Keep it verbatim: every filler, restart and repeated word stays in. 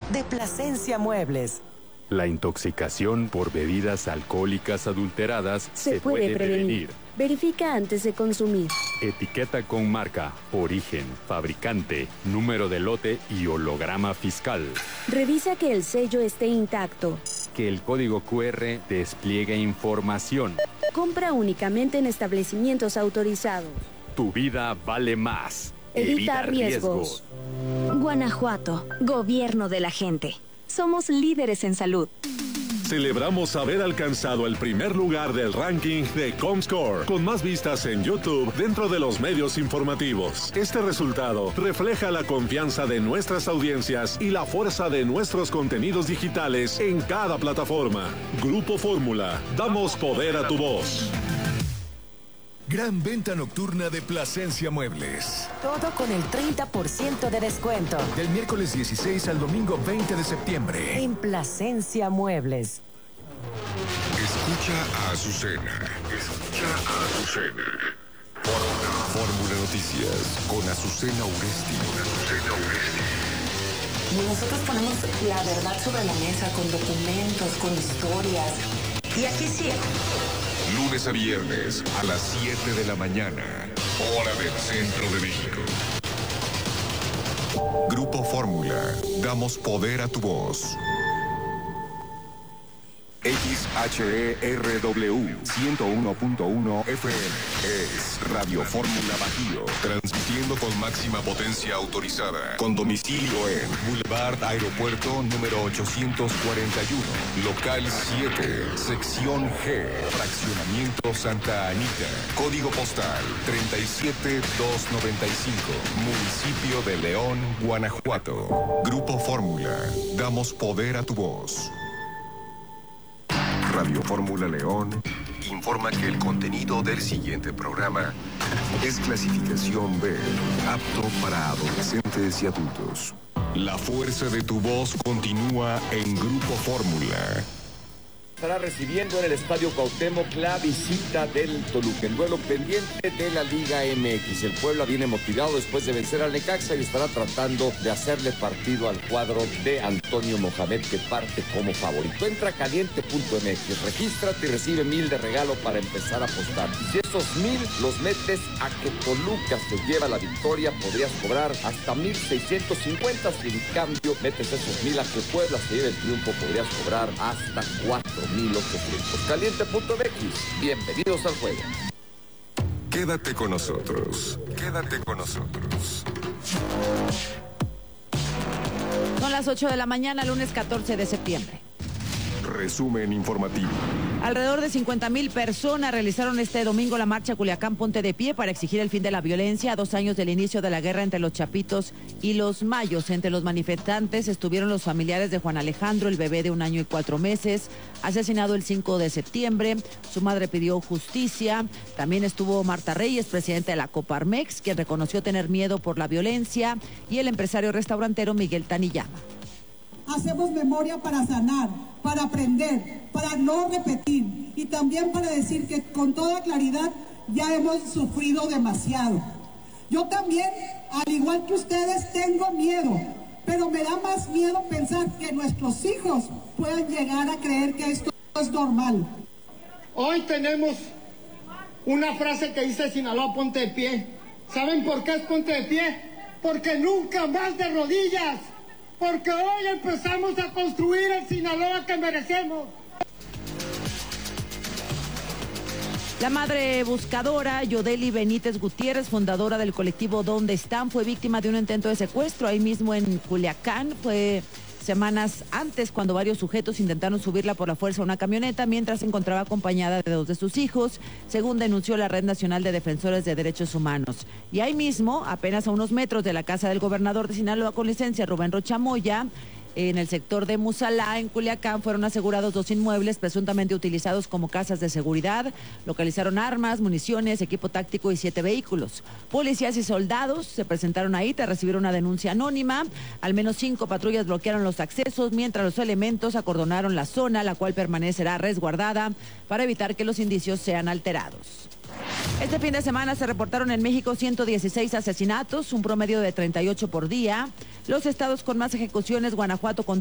de Plasencia Muebles. La intoxicación por bebidas alcohólicas adulteradas se, se puede, puede prevenir. prevenir. Verifica antes de consumir. Etiqueta con marca, origen, fabricante, número de lote y holograma fiscal. Revisa que el sello esté intacto. Que el código cu erre despliegue información. Compra únicamente en establecimientos autorizados. Tu vida vale más. Evita, Evita riesgos. riesgos. Guanajuato, gobierno de la gente. Somos líderes en salud. Celebramos haber alcanzado el primer lugar del ranking de Comscore, con más vistas en YouTube dentro de los medios informativos. Este resultado refleja la confianza de nuestras audiencias y la fuerza de nuestros contenidos digitales en cada plataforma. Grupo Fórmula, damos poder a tu voz. Gran venta nocturna de Plasencia Muebles. Todo con el treinta por ciento de descuento. Del miércoles dieciséis al domingo veinte de septiembre. En Plasencia Muebles. Escucha a Azucena. Escucha a Azucena. Fórmula. Fórmula Noticias con Azucena Uresti. Con Azucena Uresti. Nosotros ponemos la verdad sobre la mesa con documentos, con historias. Y aquí sí. Lunes a viernes a las siete de la mañana, hora del centro de México. Grupo Fórmula, damos poder a tu voz. X H E R W ciento uno punto uno F M es Radio Fórmula Bajío, transmitiendo con máxima potencia autorizada, con domicilio en Boulevard Aeropuerto número ochocientos cuarenta y uno, local siete, sección G, fraccionamiento Santa Anita, código postal treinta y siete mil doscientos noventa y cinco, municipio de León, Guanajuato. Grupo Fórmula, damos poder a tu voz. Radio Fórmula León informa que el contenido del siguiente programa es clasificación B, apto para adolescentes y adultos. La fuerza de tu voz continúa en Grupo Fórmula. Estará recibiendo en el Estadio Cuauhtémoc la visita del Toluca, el duelo pendiente de la Liga eme equis. El Puebla viene motivado después de vencer al Necaxa y estará tratando de hacerle partido al cuadro de Antonio Mohamed, que parte como favorito. Entra a caliente punto eme equis, regístrate y recibe mil de regalo para empezar a apostar. Y si esos mil los metes a que Toluca se lleva la victoria, podrías cobrar hasta mil seiscientos cincuenta. Si en cambio metes esos mil a que Puebla se lleve el triunfo, podrías cobrar hasta cuatro mil ochocientos. caliente punto eme equis, bienvenidos al juego. Quédate con nosotros, quédate con nosotros. Son las ocho de la mañana, lunes catorce de septiembre. Resumen informativo. Alrededor de cincuenta mil personas realizaron este domingo la marcha Culiacán Ponte de Pie para exigir el fin de la violencia a dos años del inicio de la guerra entre los Chapitos y los Mayos. Entre los manifestantes estuvieron los familiares de Juan Alejandro, el bebé de un año y cuatro meses, asesinado el cinco de septiembre. Su madre pidió justicia. También estuvo Marta Reyes, presidenta de la Coparmex, quien reconoció tener miedo por la violencia, y el empresario restaurantero Miguel Taniyama. Hacemos memoria para sanar, para aprender, para no repetir y también para decir que con toda claridad ya hemos sufrido demasiado. Yo también, al igual que ustedes, tengo miedo, pero me da más miedo pensar que nuestros hijos puedan llegar a creer que esto es normal. Hoy tenemos una frase que dice Sinaloa ponte de pie. ¿Saben por qué es ponte de pie? Porque nunca más de rodillas. Porque hoy empezamos a construir el Sinaloa que merecemos. La madre buscadora, Yodeli Benítez Gutiérrez, fundadora del colectivo ¿Dónde están?, fue víctima de un intento de secuestro ahí mismo en Culiacán. Fue semanas antes cuando varios sujetos intentaron subirla por la fuerza a una camioneta mientras se encontraba acompañada de dos de sus hijos, según denunció la Red Nacional de Defensores de Derechos Humanos. Y ahí mismo, apenas a unos metros de la casa del gobernador de Sinaloa con licencia, Rubén Rocha Moya, en el sector de Musalá, en Culiacán, fueron asegurados dos inmuebles presuntamente utilizados como casas de seguridad. Localizaron armas, municiones, equipo táctico y siete vehículos. Policías y soldados se presentaron ahí tras recibir una denuncia anónima. Al menos cinco patrullas bloquearon los accesos, mientras los elementos acordonaron la zona, la cual permanecerá resguardada para evitar que los indicios sean alterados. Este fin de semana se reportaron en México ciento dieciséis asesinatos, un promedio de treinta y ocho por día. Los estados con más ejecuciones: Guanajuato con